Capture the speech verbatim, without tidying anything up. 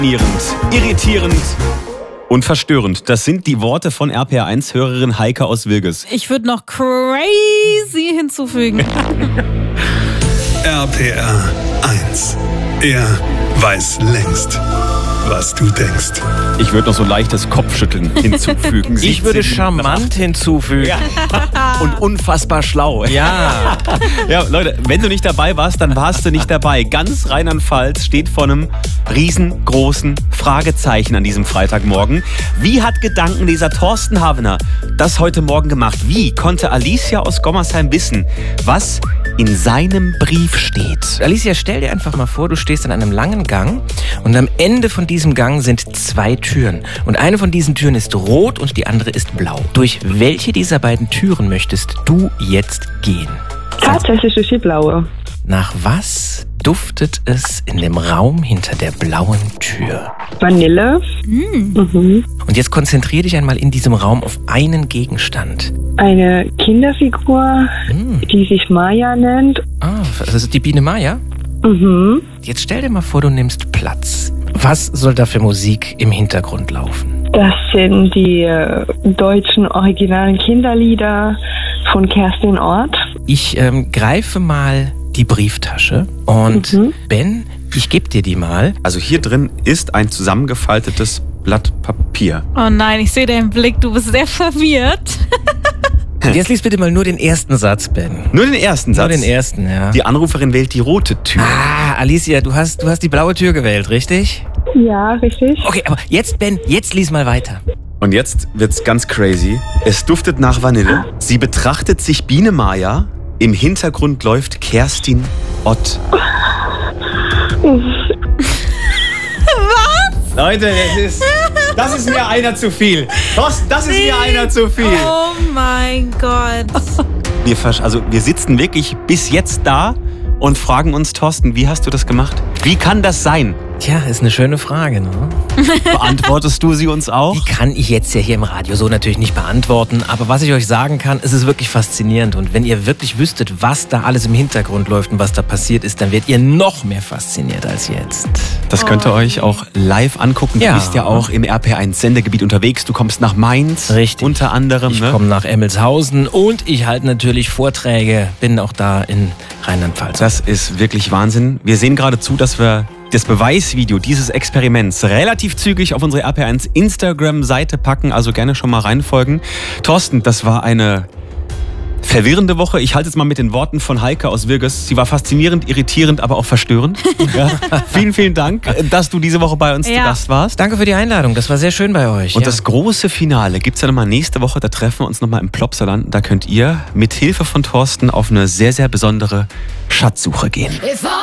irritierend und verstörend. Das sind die Worte von R P R eins-Hörerin Heike aus Wilges. Ich würde noch crazy hinzufügen. R P R eins. Er weiß längst, was du denkst. Ich würde noch so leichtes Kopfschütteln hinzufügen. Ich würde charmant hinzufügen. Ja. Und unfassbar schlau. Ja. Ja, Leute, wenn du nicht dabei warst, dann warst du nicht dabei. Ganz Rheinland-Pfalz steht vor einem riesengroßen Fragezeichen an diesem Freitagmorgen. Wie hat Gedankenleser Thorsten Havener das heute Morgen gemacht? Wie konnte Alicia aus Gommersheim wissen, was in seinem Brief steht? Alicia, stell dir einfach mal vor, du stehst an einem langen Gang und am Ende von diesem Gang sind zwei Türen. Und eine von diesen Türen ist rot und die andere ist blau. Durch welche dieser beiden Türen möchtest du jetzt gehen? Tatsächlich durch die blaue. Nach was duftet es in dem Raum hinter der blauen Tür? Vanille. Mm. Mhm. Und jetzt konzentrier dich einmal in diesem Raum auf einen Gegenstand. Eine Kinderfigur, Hm. die sich Maya nennt. Ah, das ist die Biene Maya? Mhm. Jetzt stell dir mal vor, du nimmst Platz. Was soll da für Musik im Hintergrund laufen? Das sind die äh, deutschen originalen Kinderlieder von Kerstin Ort. Ich ähm, greife mal die Brieftasche und Mhm. Ben, ich gebe dir die mal. Also hier drin ist ein zusammengefaltetes Blatt Papier. Oh nein, ich sehe deinen Blick, du bist sehr verwirrt. Und jetzt lies bitte mal nur den ersten Satz, Ben. Nur den ersten Satz. Nur den ersten, ja. Die Anruferin wählt die rote Tür. Ah, Alicia, du hast, du hast die blaue Tür gewählt, richtig? Ja, richtig. Okay, aber jetzt, Ben, jetzt lies mal weiter. Und jetzt wird's ganz crazy. Es duftet nach Vanille. Sie betrachtet sich Biene Maya. Im Hintergrund läuft Kerstin Ott. Was? Leute, das ist, das ist mir einer zu viel. Thorsten, das ist mir einer zu viel. Oh mein Gott. Wir, versch- also wir sitzen wirklich bis jetzt da und fragen uns, Thorsten, wie hast du das gemacht? Wie kann das sein? Tja, ist eine schöne Frage, ne? Beantwortest du sie uns auch? Die kann ich jetzt ja hier im Radio so natürlich nicht beantworten, aber was ich euch sagen kann, es ist wirklich faszinierend und wenn ihr wirklich wüsstet, was da alles im Hintergrund läuft und was da passiert ist, dann werdet ihr noch mehr fasziniert als jetzt. Das könnt ihr euch auch live angucken. Du Ja. bist ja auch im R P R eins Sendegebiet unterwegs. Du kommst nach Mainz. Richtig. Unter anderem. Ich Ne? komme nach Emmelshausen und ich halte natürlich Vorträge, bin auch da in Rheinland-Pfalz. Das ist wirklich Wahnsinn. Wir sehen gerade zu, dass wir das Beweisvideo dieses Experiments relativ zügig auf unsere R P R eins Instagram-Seite packen. Also gerne schon mal reinfolgen. Thorsten, das war eine verwirrende Woche. Ich halte es mal mit den Worten von Heike aus Wilges. Sie war faszinierend, irritierend, aber auch verstörend. Ja. Vielen, vielen Dank, dass du diese Woche bei uns Ja. zu Gast warst. Danke für die Einladung, das war sehr schön bei euch. Und ja. das große Finale gibt es ja nochmal nächste Woche. Da treffen wir uns nochmal im Plopsaland. Da könnt ihr mit Hilfe von Thorsten auf eine sehr, sehr besondere Schatzsuche gehen.